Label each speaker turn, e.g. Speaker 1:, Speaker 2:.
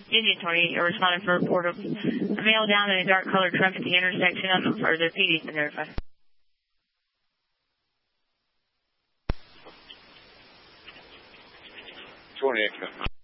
Speaker 1: Indian 28, responding for a report of a male down in a dark colored truck at the intersection of further PD's been notified.
Speaker 2: 28.